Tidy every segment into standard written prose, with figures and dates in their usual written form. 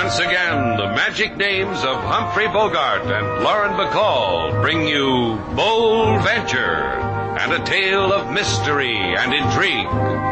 Once again, the magic names of Humphrey Bogart and Lauren Bacall bring you Bold Venture and a tale of mystery and intrigue.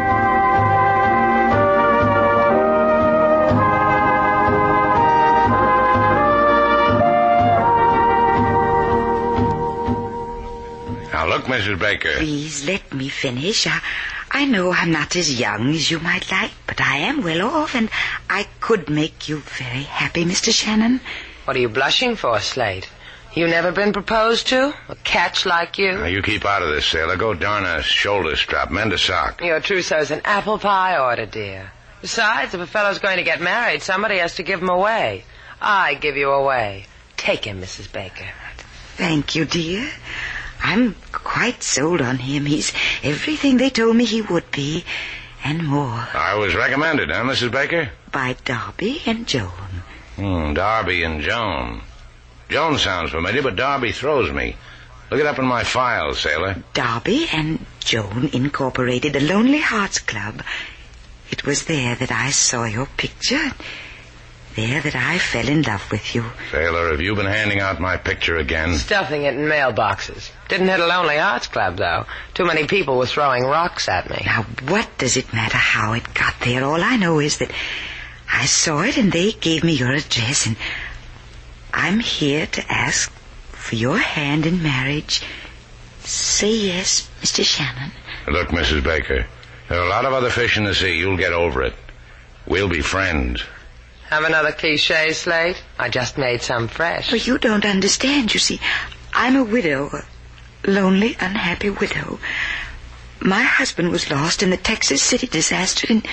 Now look, Mrs. Baker. Please let me finish. I know I'm not as young as you might like, but I am well off, and I could make you very happy, Mr. Shannon. What are you blushing for, Slade? You never been proposed to? A catch like you? Now, you keep out of this, sailor. Go darn a shoulder strap, mend a sock. Your trousseau's an apple pie order, dear. Besides, if a fellow's going to get married, somebody has to give him away. I give you away. Take him, Mrs. Baker. Thank you, dear. I'm quite sold on him. He's everything they told me he would be, and more. I was recommended, huh, Mrs. Baker? By Darby and Joan. Darby and Joan. Joan sounds familiar, but Darby throws me. Look it up in my files, sailor. Darby and Joan incorporated the Lonely Hearts Club. It was there that I saw your picture. There that I fell in love with you. Sailor, have you been handing out my picture again? Stuffing it in mailboxes. Didn't hit a Lonely Hearts Club, though. Too many people were throwing rocks at me. Now, what does it matter how it got there? All I know is that I saw it and they gave me your address, and I'm here to ask for your hand in marriage. Say yes, Mr. Shannon. Look, Mrs. Baker, there are a lot of other fish in the sea. You'll get over it. We'll be friends. Have another cliché, Slade? I just made some fresh. Well, you don't understand. You see, I'm a widow, a lonely, unhappy widow. My husband was lost in the Texas City disaster in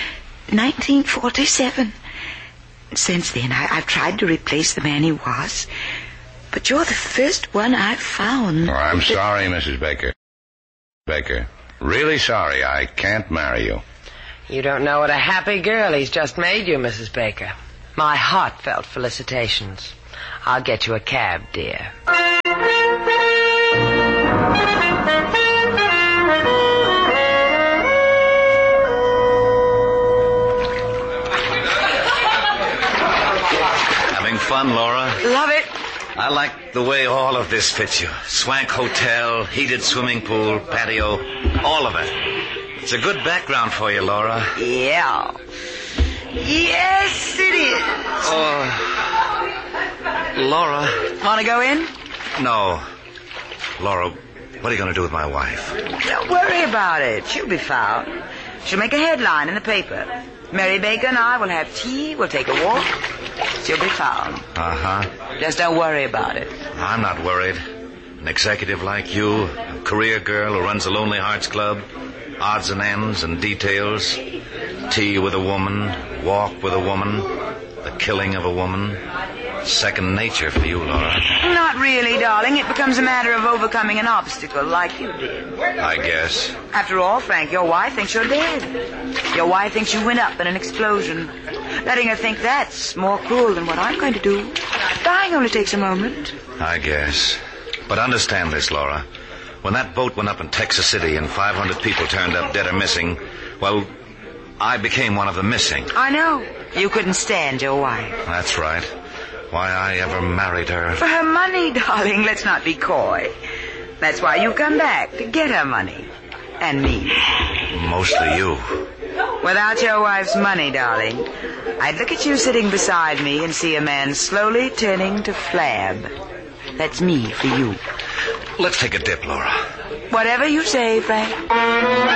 1947. Since then, I've tried to replace the man he was. But you're the first one I've found. Oh, I'm sorry, Mrs. Baker. Baker, really sorry. I can't marry you. You don't know what a happy girl he's just made you, Mrs. Baker. My heartfelt felicitations. I'll get you a cab, dear. Having fun, Laura? Love it. I like the way all of this fits you. Swank hotel, heated swimming pool, patio, all of it. It's a good background for you, Laura. Yeah. Yes, it is. Laura. Want to go in? No. Laura, what are you going to do with my wife? Don't worry about it. She'll be found. She'll make a headline in the paper. Mary Baker and I will have tea. We'll take a walk. She'll be found. Uh-huh. Just don't worry about it. I'm not worried. An executive like you, a career girl who runs a Lonely Hearts Club, odds and ends and details, tea with a woman, walk with a woman, the killing of a woman. Second nature for you, Laura. Not really, darling. It becomes a matter of overcoming an obstacle like you did. I guess. After all, Frank, your wife thinks you're dead. Your wife thinks you went up in an explosion. Letting her think that's more cruel than what I'm going to do. Dying only takes a moment. I guess. But understand this, Laura. When that boat went up in Texas City and 500 people turned up dead or missing, well, I became one of the missing. I know. You couldn't stand your wife. That's right. Why I ever married her. For her money, darling. Let's not be coy. That's why you come back, to get her money. And me. Mostly you. Without your wife's money, darling, I'd look at you sitting beside me and see a man slowly turning to flab. That's me for you. Let's take a dip, Laura. Whatever you say, Frank.